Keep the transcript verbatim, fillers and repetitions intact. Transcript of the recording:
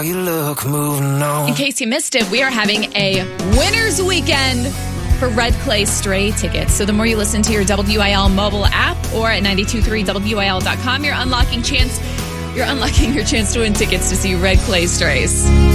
You look, moving on. In case you missed it, we are having a winner's weekend for Red Clay Stray tickets. So the more you listen to your W I L mobile app or at nine two three W I L dot com, you're unlocking chance. You're unlocking your chance to win tickets to see Red Clay Strays.